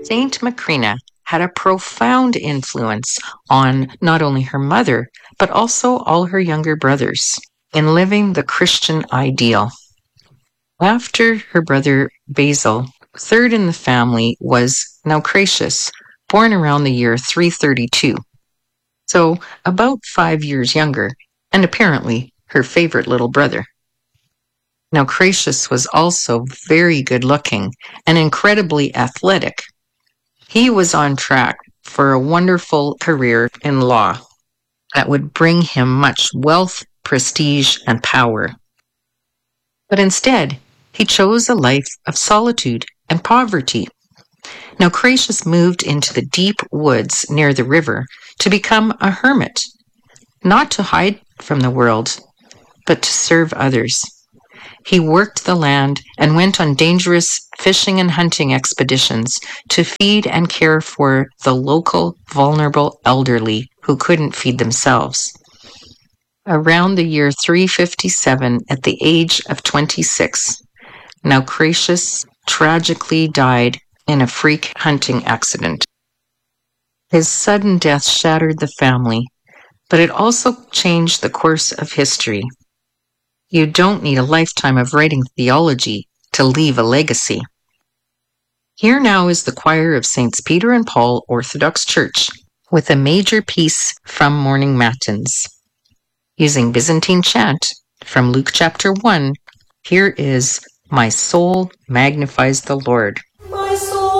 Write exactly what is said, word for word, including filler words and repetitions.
Saint Macrina had a profound influence on not only her mother, but also all her younger brothers in living the Christian ideal. After her brother Basil, third in the family was Naucratius, born around the year three thirty-two, so about five years younger, and apparently her favorite little brother. Naucratius was also very good looking and incredibly athletic. He was on track for a wonderful career in law that would bring him much wealth, prestige, and power. But instead, he chose a life of solitude and poverty. Naucratius moved into the deep woods near the river to become a hermit, not to hide from the world, but to serve others. He worked the land and went on dangerous fishing and hunting expeditions to feed and care for the local vulnerable elderly who couldn't feed themselves. Around the year three fifty-seven, at the age of twenty-six, Naucratius tragically died in a freak hunting accident. His sudden death shattered the family, but it also changed the course of history. You don't need a lifetime of writing theology to leave a legacy. Here now is the choir of Saints Peter and Paul Orthodox Church with a major piece from Morning Matins. Using Byzantine chant from Luke chapter one, here is My Soul Magnifies the Lord. My soul